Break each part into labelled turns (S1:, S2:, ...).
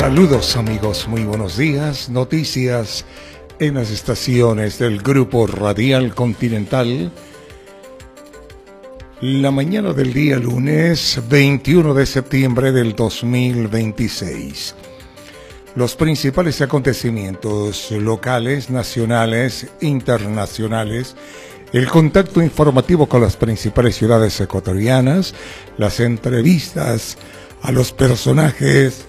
S1: Saludos amigos, muy buenos días. Noticias en las estaciones del Grupo Radial Continental. La mañana del día lunes 21 de septiembre del 2026. Los principales acontecimientos locales, nacionales, internacionales, el contacto informativo con las principales ciudades ecuatorianas, las entrevistas a los personajes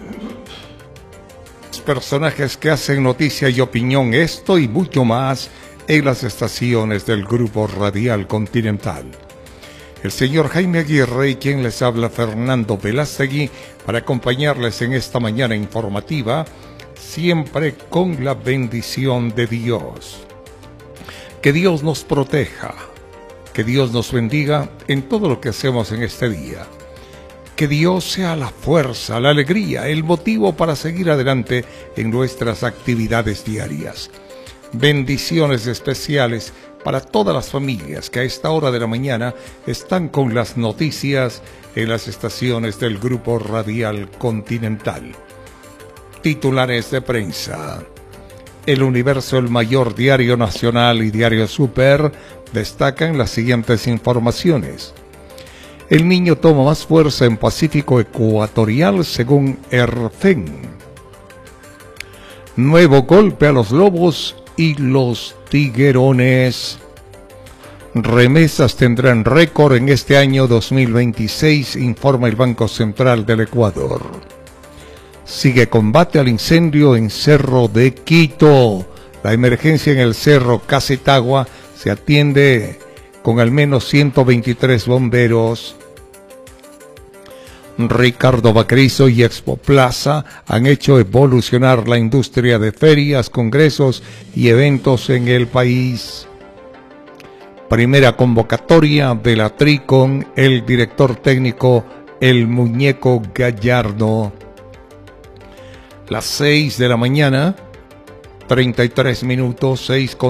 S1: que hacen noticia y opinión, esto y mucho más en las estaciones del Grupo Radial Continental. El señor Jaime Aguirre y quien les habla, Fernando Velástegui, para acompañarles en esta mañana informativa, siempre con la bendición de Dios. Que Dios nos proteja, que Dios nos bendiga en todo lo que hacemos en este día. Que Dios sea la fuerza, la alegría, el motivo para seguir adelante en nuestras actividades diarias. Bendiciones especiales para todas las familias que a esta hora de la mañana están con las noticias en las estaciones del Grupo Radial Continental. Titulares de prensa. El Universo, el mayor diario nacional, y Diario Super destacan las siguientes informaciones. El niño toma más fuerza en Pacífico Ecuatorial según ERFEN. Nuevo golpe a los lobos y los tiguerones. Remesas tendrán récord en este año 2026, informa el Banco Central del Ecuador. Sigue combate al incendio en Cerro de Quito. La emergencia en el Cerro Casetagua se atiende con al menos 123 bomberos. Ricardo Vaquerizo y Expo Plaza han hecho evolucionar la industria de ferias, congresos y eventos en el país. Primera convocatoria de la TRI con el director técnico El Muñeco Gallardo. Las 6 de la mañana, 33 minutos,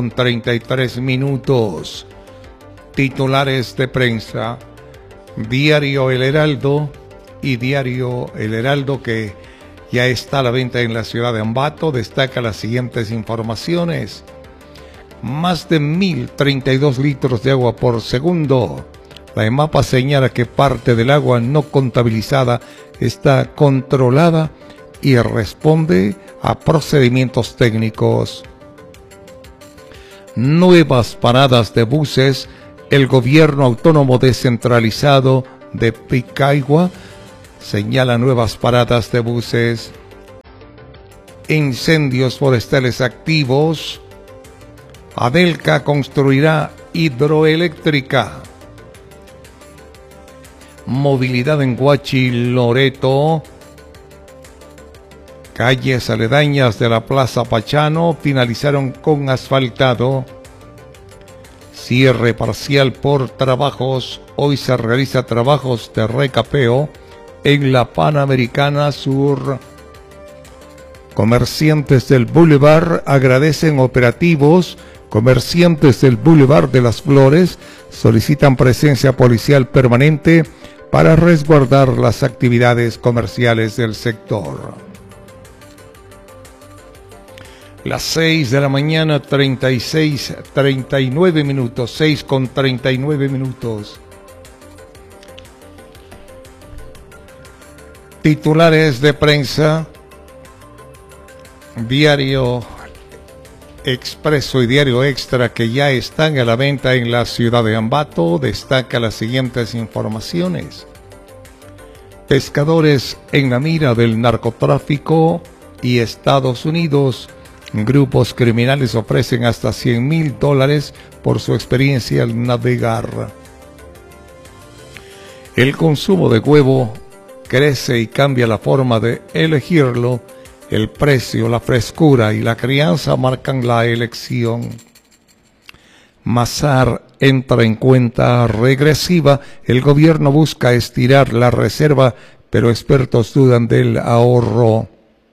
S1: 6:33. Titulares de prensa. Diario El Heraldo y Diario El Heraldo, que ya está a la venta en la ciudad de Ambato, destaca las siguientes informaciones. Más de 1.032 litros de agua por segundo. La EMAPA señala que parte del agua no contabilizada está controlada y responde a procedimientos técnicos. Nuevas paradas de buses. El gobierno autónomo descentralizado de Picahua señala nuevas paradas de buses. Incendios forestales activos. Adelca construirá hidroeléctrica. Movilidad en Huachi, Loreto. Calles aledañas de la Plaza Pachano finalizaron con asfaltado. Cierre parcial por trabajos. Hoy se realiza trabajos de recapeo en la Panamericana Sur. Comerciantes del Boulevard agradecen operativos. Comerciantes del Boulevard de las Flores solicitan presencia policial permanente para resguardar las actividades comerciales del sector. Las 6 de la mañana, 39 minutos, 6:39. Titulares de prensa. Diario Expreso y Diario Extra, que ya están a la venta en la ciudad de Ambato, destaca las siguientes informaciones. Pescadores en la mira del narcotráfico y Estados Unidos. Grupos criminales ofrecen hasta $100,000 por su experiencia al navegar. El consumo de huevo crece y cambia la forma de elegirlo. El precio, la frescura y la crianza marcan la elección. Mazar entra en cuenta regresiva. El gobierno busca estirar la reserva, pero expertos dudan del ahorro.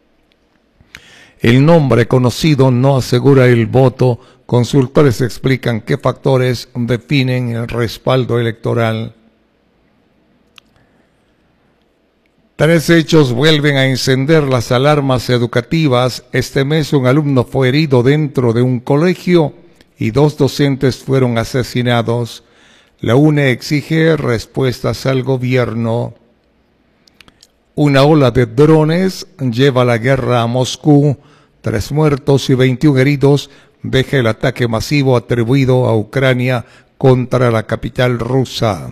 S1: El nombre conocido no asegura el voto. Consultores explican qué factores definen el respaldo electoral. Tres hechos vuelven a encender las alarmas educativas. Este mes un alumno fue herido dentro de un colegio y 2 docentes fueron asesinados. La UNE exige respuestas al gobierno. Una ola de drones lleva la guerra a Moscú. 3 muertos y 21 heridos deja el ataque masivo atribuido a Ucrania contra la capital rusa.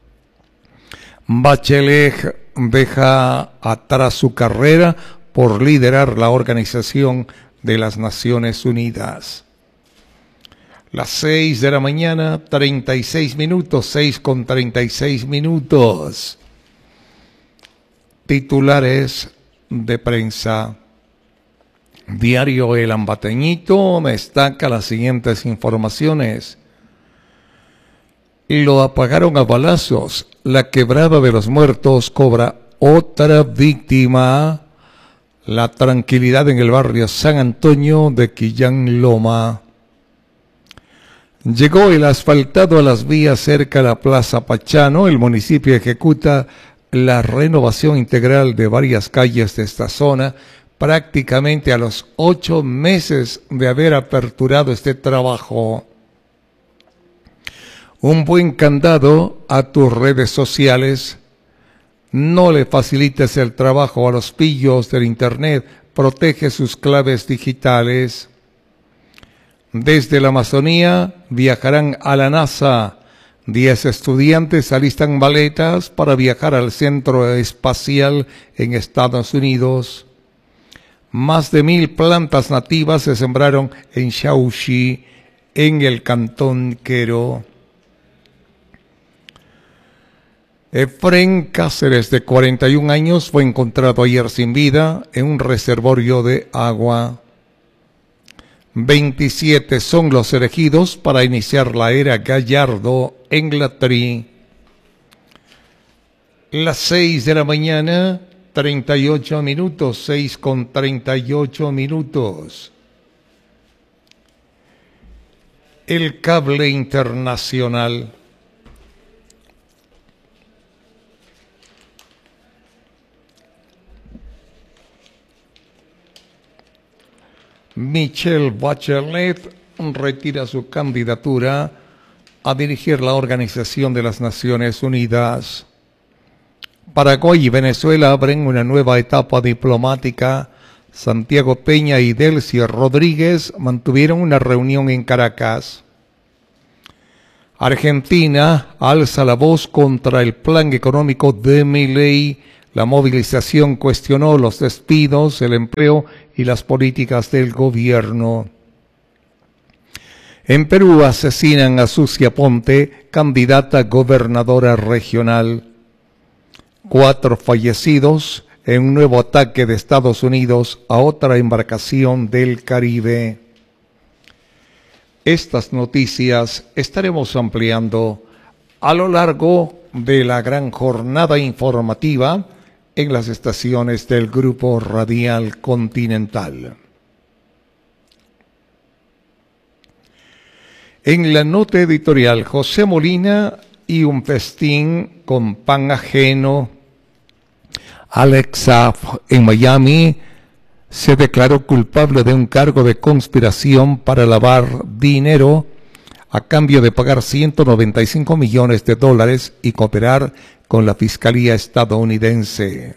S1: Bachelet deja atrás su carrera por liderar la Organización de las Naciones Unidas. Las 6 de la mañana, 36 minutos, 6:36. Titulares de prensa. Diario El Ambateñito destaca las siguientes informaciones. Lo apagaron a balazos. La Quebrada de los Muertos cobra otra víctima. La tranquilidad en el barrio San Antonio de Quillán Loma. Llegó el asfaltado a las vías cerca de la Plaza Pachano. El municipio ejecuta la renovación integral de varias calles de esta zona, prácticamente a los 8 meses de haber aperturado este trabajo. Un buen candado a tus redes sociales. No le facilites el trabajo a los pillos del Internet. Protege sus claves digitales. Desde la Amazonía viajarán a la NASA. 10 estudiantes alistan maletas para viajar al centro espacial en Estados Unidos. Más de 1000 plantas nativas se sembraron en Xauxi, en el Cantón Quero. Efrén Cáceres, de 41 años, fue encontrado ayer sin vida en un reservorio de agua. 27 son los elegidos para iniciar la era Gallardo en la TRI. Las 6 de la mañana, 38 minutos, 6:38. El cable internacional. Michelle Bachelet retira su candidatura a dirigir la Organización de las Naciones Unidas. Paraguay y Venezuela abren una nueva etapa diplomática. Santiago Peña y Delcy Rodríguez mantuvieron una reunión en Caracas. Argentina alza la voz contra el plan económico de Milei. La movilización cuestionó los despidos, el empleo y las políticas del gobierno. En Perú asesinan a Sucia Ponte, candidata a gobernadora regional. 4 fallecidos en un nuevo ataque de Estados Unidos a otra embarcación del Caribe. Estas noticias estaremos ampliando a lo largo de la gran jornada informativa en las estaciones del Grupo Radial Continental. En la nota editorial, José Molina y un festín con pan ajeno. Alex Saab en Miami se declaró culpable de un cargo de conspiración para lavar dinero a cambio de pagar $195 millones y cooperar con la Fiscalía estadounidense.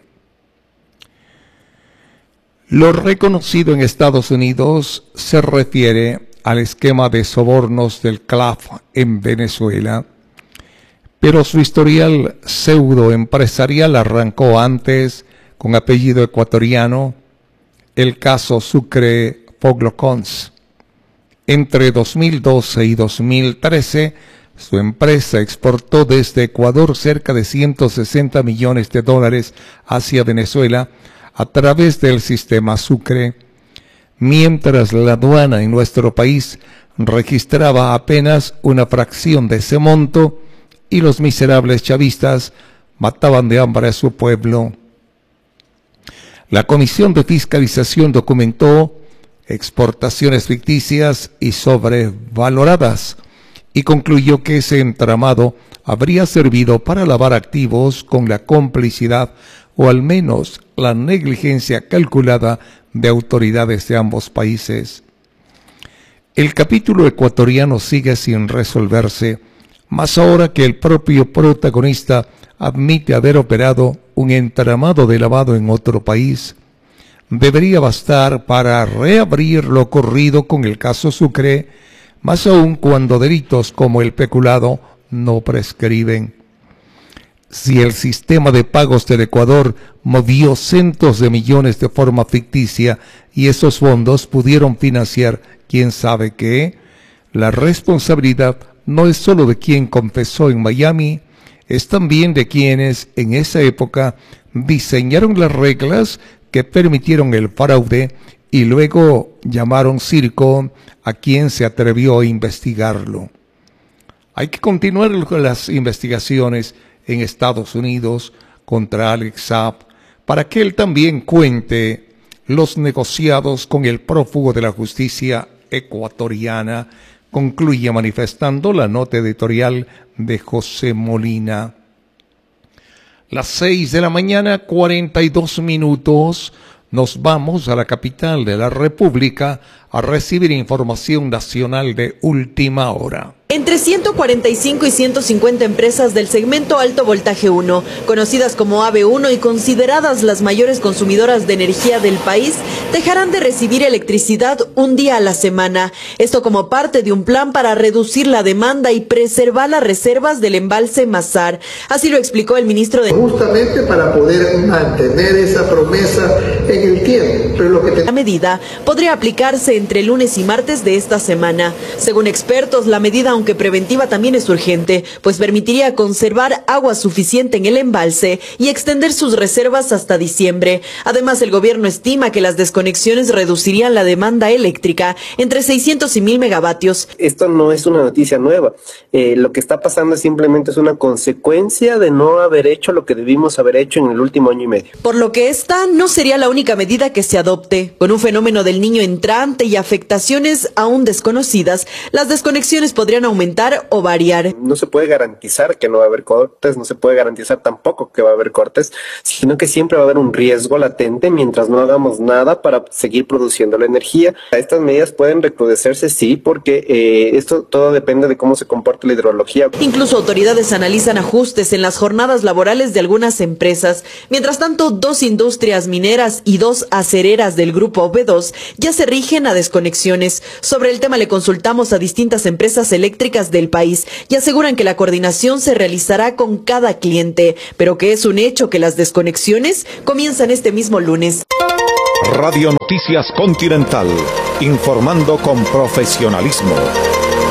S1: Lo reconocido en Estados Unidos se refiere al esquema de sobornos del CLAF en Venezuela, pero su historial pseudoempresarial arrancó antes con apellido ecuatoriano, el caso Sucre Foglocons. Entre 2012 y 2013, su empresa exportó desde Ecuador cerca de $160 millones hacia Venezuela a través del sistema Sucre, mientras la aduana en nuestro país registraba apenas una fracción de ese monto y los miserables chavistas mataban de hambre a su pueblo. La Comisión de Fiscalización documentó exportaciones ficticias y sobrevaloradas y concluyó que ese entramado habría servido para lavar activos con la complicidad o al menos la negligencia calculada de autoridades de ambos países. El capítulo ecuatoriano sigue sin resolverse, más ahora que el propio protagonista admite haber operado un entramado de lavado en otro país. Debería bastar para reabrir lo ocurrido con el caso Sucre, más aún cuando delitos como el peculado no prescriben. Si el sistema de pagos del Ecuador movió cientos de millones de forma ficticia y esos fondos pudieron financiar quién sabe qué, la responsabilidad no es solo de quien confesó en Miami, es también de quienes en esa época diseñaron las reglas que permitieron el fraude y luego llamaron circo a quien se atrevió a investigarlo. Hay que continuar con las investigaciones en Estados Unidos contra Alex Saab para que él también cuente los negociados con el prófugo de la justicia ecuatoriana, concluye manifestando la nota editorial de José Molina. Las 6 de la mañana, 42 minutos, nos vamos a la capital de la República a recibir información nacional de última hora.
S2: Entre 145 y 150 empresas del segmento Alto Voltaje 1, conocidas como AB1 y consideradas las mayores consumidoras de energía del país, dejarán de recibir electricidad un día a la semana. Esto como parte de un plan para reducir la demanda y preservar las reservas del embalse Mazar. Así lo explicó el ministro de...
S3: Justamente para poder mantener esa promesa en el tiempo. Pero la
S2: medida podría aplicarse entre lunes y martes de esta semana. Según expertos, la medida, aunque preventiva, también es urgente, pues permitiría conservar agua suficiente en el embalse y extender sus reservas hasta diciembre. Además, el gobierno estima que las desconexiones reducirían la demanda eléctrica entre 600 y 1000 megavatios.
S4: Esto no es una noticia nueva. Lo que está pasando simplemente es una consecuencia de no haber hecho lo que debimos haber hecho en el último año y medio.
S2: Por lo que esta no sería la única medida que se adopte. Con un fenómeno del niño entrante y afectaciones aún desconocidas, las desconexiones podrían aumentar o variar.
S4: No se puede garantizar que no va a haber cortes, no se puede garantizar tampoco que va a haber cortes, sino que siempre va a haber un riesgo latente mientras no hagamos nada para seguir produciendo la energía. Estas medidas pueden recrudecerse, sí, porque esto todo depende de cómo se comporte la hidrología.
S2: Incluso autoridades analizan ajustes en las jornadas laborales de algunas empresas. Mientras tanto, 2 industrias mineras y 2 acereras del grupo B2 ya se rigen a desconexiones. Sobre el tema le consultamos a distintas empresas eléctricas del país y aseguran que la coordinación se realizará con cada cliente, pero que es un hecho que las desconexiones comienzan este mismo lunes.
S5: Radio Noticias Continental, informando con profesionalismo.